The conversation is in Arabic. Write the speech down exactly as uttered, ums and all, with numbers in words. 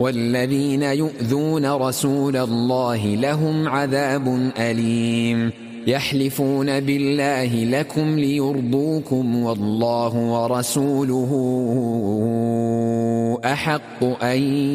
والذين يؤذون رسول الله لهم عذاب أليم يحلفون بالله لكم ليرضوكم والله ورسوله أحق أن